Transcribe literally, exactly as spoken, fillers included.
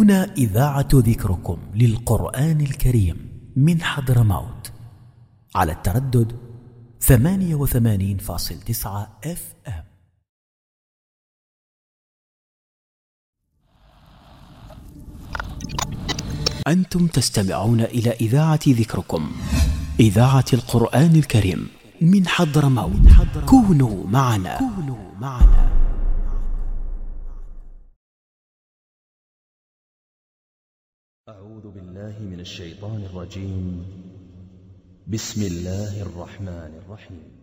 هنا إذاعة ذكركم للقرآن الكريم من حضرموت على التردد ثمانية وثمانين فاصل تسعة اف ام. أنتم تستمعون إلى إذاعة ذكركم، إذاعة القرآن الكريم من حضرموت. كونوا معنا, كونوا معنا. أعوذ بالله من الشيطان الرجيم. بسم الله الرحمن الرحيم.